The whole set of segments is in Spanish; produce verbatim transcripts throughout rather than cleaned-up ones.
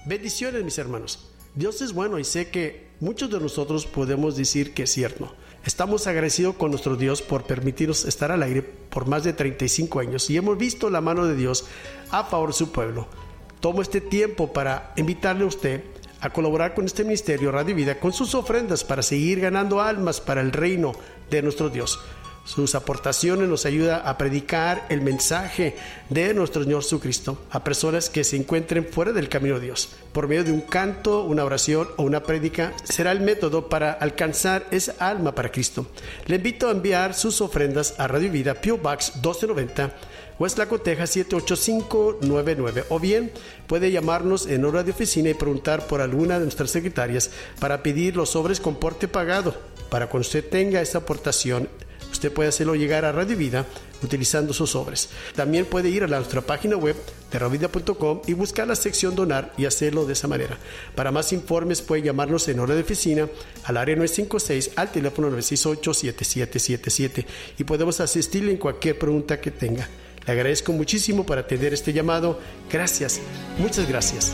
Bendiciones, mis hermanos. Dios es bueno y sé que muchos de nosotros podemos decir que es cierto. Estamos agradecidos con nuestro Dios por permitirnos estar al aire por más de treinta y cinco años y hemos visto la mano de Dios a favor de su pueblo. Tomo este tiempo para invitarle a usted a colaborar con este ministerio Radio Vida con sus ofrendas para seguir ganando almas para el reino de nuestro Dios. Sus aportaciones nos ayudan a predicar el mensaje de nuestro Señor Jesucristo a personas que se encuentren fuera del camino de Dios. Por medio de un canto, una oración o una prédica será el método para alcanzar esa alma para Cristo. Le invito a enviar sus ofrendas a Radio Vida, P O Box doce noventa, Westlaco, Texas siete ocho cinco nueve nueve, o bien puede llamarnos en hora de oficina y preguntar por alguna de nuestras secretarias para pedir los sobres con porte pagado. Para cuando usted tenga esta aportación, usted puede hacerlo llegar a Radio Vida utilizando sus sobres. También puede ir a la, nuestra página web de radio vida punto com y buscar la sección donar y hacerlo de esa manera. Para más informes puede llamarnos en hora de oficina al área nueve cinco seis, al teléfono nueve seis ocho, siete siete siete siete, y podemos asistirle en cualquier pregunta que tenga. Le agradezco muchísimo por atender este llamado. Gracias, muchas gracias.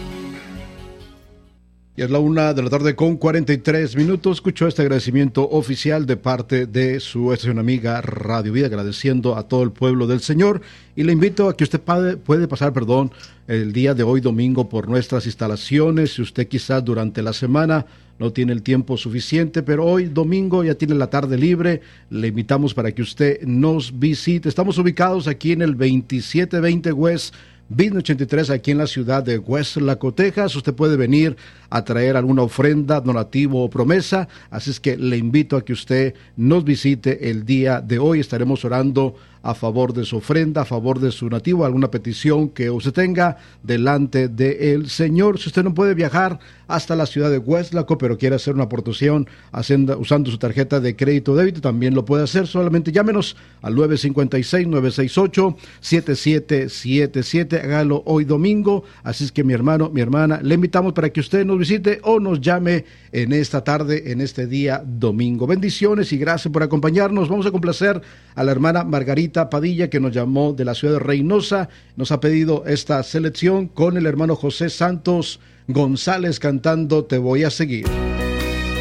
Y es la una de la tarde con cuarenta y tres minutos. Escuchó este agradecimiento oficial de parte de su estación amiga Radio Vida, agradeciendo a todo el pueblo del Señor. Y le invito a que usted puede, puede pasar, perdón, el día de hoy domingo por nuestras instalaciones. Si usted quizás durante la semana no tiene el tiempo suficiente, pero hoy domingo ya tiene la tarde libre, le invitamos para que usted nos visite. Estamos ubicados aquí en el veintisiete veinte West Business ochenta y tres, aquí en la ciudad de Westlaco, Texas. Usted puede venir a traer alguna ofrenda, donativo o promesa, así es que le invito a que usted nos visite el día de hoy. Estaremos orando a favor de su ofrenda, a favor de su donativo, alguna petición que usted tenga delante del Señor. Si usted no puede viajar hasta la ciudad de Westlaco, pero quiere hacer una aportación haciendo, usando su tarjeta de crédito o débito, también lo puede hacer. Solamente llámenos al nueve cinco seis, nueve seis ocho, siete siete siete siete. Hágalo hoy domingo. Así es que mi hermano, mi hermana, le invitamos para que usted nos visite o nos llame en esta tarde, en este día domingo. Bendiciones y gracias por acompañarnos. Vamos a complacer a la hermana Margarita Padilla, que nos llamó de la ciudad de Reynosa. Nos ha pedido esta selección con el hermano José Santos González cantando Te voy a seguir.